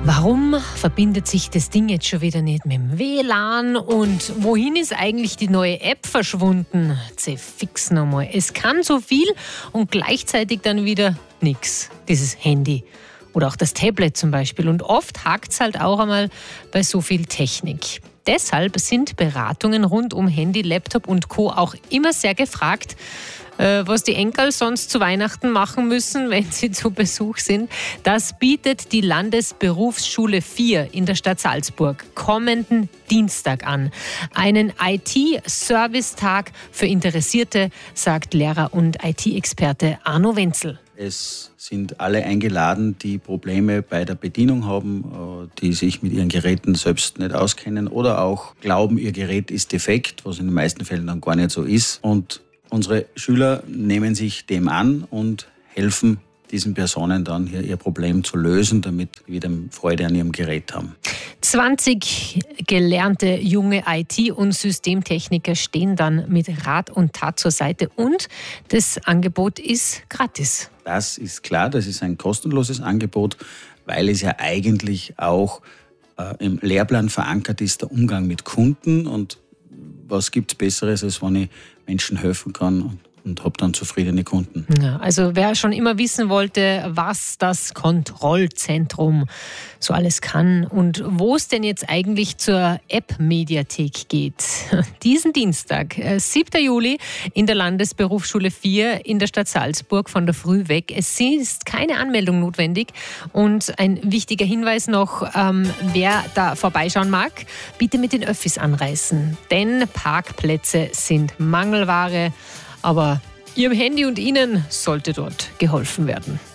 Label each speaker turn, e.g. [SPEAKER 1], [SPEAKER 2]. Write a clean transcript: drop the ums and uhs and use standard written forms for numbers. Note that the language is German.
[SPEAKER 1] Warum verbindet sich das Ding jetzt schon wieder nicht mit dem WLAN? Und wohin ist eigentlich die neue App verschwunden? Fix nochmal. Es kann so viel und gleichzeitig dann wieder nichts, dieses Handy. Oder auch das Tablet zum Beispiel. Und oft hakt es halt auch einmal bei so viel Technik. Deshalb sind Beratungen rund um Handy, Laptop und Co. auch immer sehr gefragt, was die Enkel sonst zu Weihnachten machen müssen, wenn sie zu Besuch sind. Das bietet die Landesberufsschule 4 in der Stadt Salzburg kommenden Dienstag an. Einen IT-Service-Tag für Interessierte, sagt Lehrer und IT-Experte Arno Wenzel.
[SPEAKER 2] Es sind alle eingeladen, die Probleme bei der Bedienung haben, die sich mit ihren Geräten selbst nicht auskennen oder auch glauben, ihr Gerät ist defekt, was in den meisten Fällen dann gar nicht so ist. Und unsere Schüler nehmen sich dem an und helfen diesen Personen dann hier ihr Problem zu lösen, damit sie wieder Freude an ihrem Gerät haben.
[SPEAKER 1] 20 gelernte junge IT- und Systemtechniker stehen dann mit Rat und Tat zur Seite und das Angebot ist gratis.
[SPEAKER 2] Das ist klar, das ist ein kostenloses Angebot, weil es ja eigentlich auch im Lehrplan verankert ist, der Umgang mit Kunden. Und was gibt es Besseres, als wenn ich Menschen helfen kann und habe dann zufriedene Kunden.
[SPEAKER 1] Ja, also wer schon immer wissen wollte, was das Kontrollzentrum so alles kann und wo es denn jetzt eigentlich zur App-Mediathek geht. Diesen Dienstag, 7. Juli, in der Landesberufsschule 4 in der Stadt Salzburg von der Früh weg. Es ist keine Anmeldung notwendig. Und ein wichtiger Hinweis noch, wer da vorbeischauen mag, bitte mit den Öffis anreisen. Denn Parkplätze sind Mangelware. Aber Ihrem Handy und Ihnen sollte dort geholfen werden.